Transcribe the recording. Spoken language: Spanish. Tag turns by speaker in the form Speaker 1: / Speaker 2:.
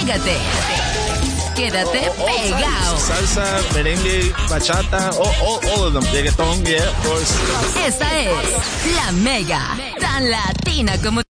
Speaker 1: Pégate. Quédate pegado.
Speaker 2: Salsa, merengue, bachata, all of them. Reggaeton, yeah, of course.
Speaker 1: Esta es La Mega, tan latina como